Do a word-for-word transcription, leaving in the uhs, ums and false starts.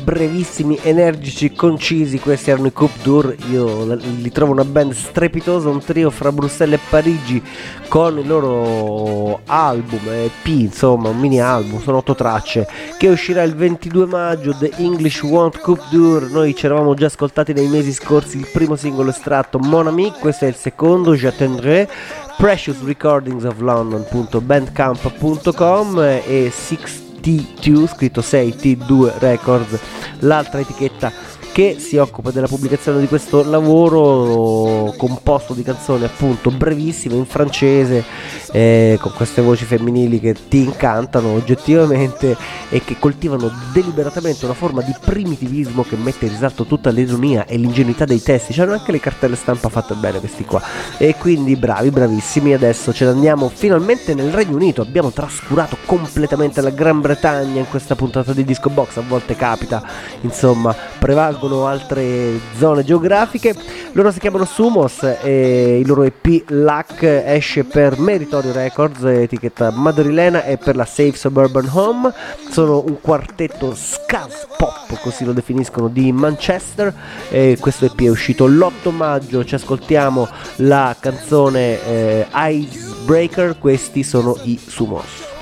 brevissimi, energici, concisi. Questi erano i Coupe d'Ur. Io li trovo una band strepitosa, un trio fra Bruxelles e Parigi con il loro album E P, insomma un mini album, sono otto tracce, che uscirà il ventidue maggio, The English Want Coupe d'Ur. Noi ci eravamo già ascoltati nei mesi scorsi il primo singolo estratto, Mon Ami, questo è il secondo, J'attendrai. Precious Recordings of London punto bandcamp punto com e sei T due, scritto sei T due Records, l'altra etichetta che si occupa della pubblicazione di questo lavoro composto di canzoni appunto brevissime in francese, eh, con queste voci femminili che ti incantano oggettivamente e che coltivano deliberatamente una forma di primitivismo che mette in risalto tutta l'ironia e l'ingenuità dei testi. C'hanno anche le cartelle stampa fatte bene questi qua, e quindi bravi, bravissimi. Adesso ce ne andiamo finalmente nel Regno Unito. Abbiamo trascurato completamente la Gran Bretagna in questa puntata di Disco Box, a volte capita, insomma, prevalgono altre zone geografiche. Loro si chiamano Sumos e il loro E P Luck esce per Meritorio Records, etichetta madrilena, e per la Safe Suburban Home. Sono un quartetto scaz pop, così lo definiscono, di Manchester, e questo E P è uscito l'otto maggio. Ci ascoltiamo la canzone eh, Icebreaker. Questi sono i Sumos.